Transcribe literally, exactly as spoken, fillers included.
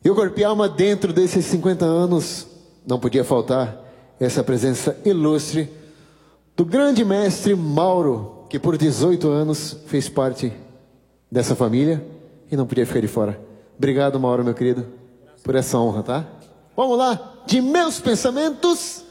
E o Corpo e Alma, dentro desses cinquenta anos, não podia faltar essa presença ilustre do grande mestre Mauro, que por dezoito anos fez parte dessa família e não podia ficar de fora. Obrigado, Mauro, meu querido, por essa honra, tá? Vamos lá, de meus pensamentos...